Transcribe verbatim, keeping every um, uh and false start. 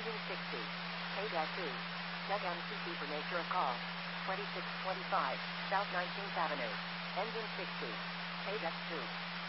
Ending sixty. K two. Check M C C for nature of call. twenty-six twenty-five. South nineteenth Avenue. Ending sixty. K two.